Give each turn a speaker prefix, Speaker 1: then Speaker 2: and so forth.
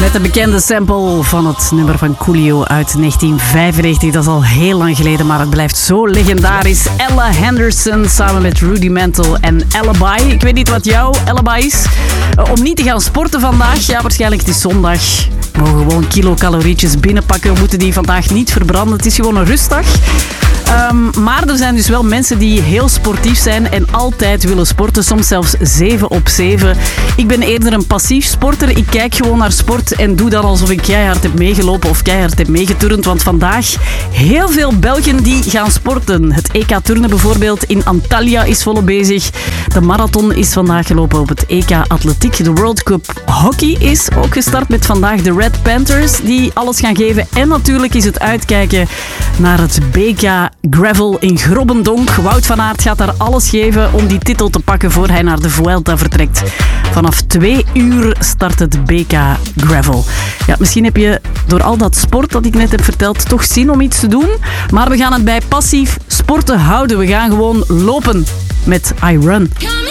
Speaker 1: Met de bekende sample van het nummer van Coolio uit 1995. Dat is al heel lang geleden, maar het blijft zo legendarisch. Ella Henderson samen met Rudy Mantle en Alibi. Ik weet niet wat jouw Alibi is. Om niet te gaan sporten vandaag. Ja, waarschijnlijk het is zondag. We mogen gewoon kilocalorietjes binnenpakken. We moeten die vandaag niet verbranden. Het is gewoon een rustdag. Maar er zijn dus wel mensen die heel sportief zijn en altijd willen sporten. Soms zelfs 7 op 7. Ik ben eerder een passief sporter. Ik kijk gewoon naar sport en doe dan alsof ik keihard heb meegelopen of keihard heb meegeturnd. Want vandaag heel veel Belgen die gaan sporten. Het EK turnen bijvoorbeeld in Antalya is volop bezig. De marathon is vandaag gelopen op het EK atletiek. De World Cup hockey is ook gestart met vandaag de Red Panthers die alles gaan geven. En natuurlijk is het uitkijken naar het BK Gravel in Grobbendonk. Wout van Aert gaat daar alles geven om die titel te pakken voor hij naar de Vuelta vertrekt. Vanaf 2 uur start het BK Gravel. Ja, misschien heb je door al dat sport dat ik net heb verteld toch zin om iets te doen. Maar we gaan het bij passief sporten houden. We gaan gewoon lopen met I Run.